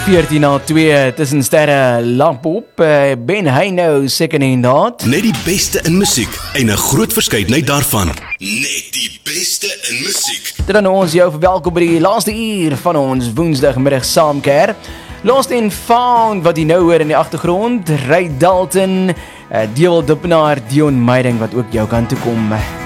14:02 tussen sterre lamp op. Ben hy nou second hand hard? Net die beste in musiek en 'n groot verskeidenheid daarvan. Net die beste in musiek. Dit dan ons jou verwelkom by die laaste uur van ons woensdagmiddag saamkeer. Lost and Found wat jy nou hoor in die agtergrond, Ray Dalton, Dewel Dippenaar, Dion Meiding wat ook jou kan toekom.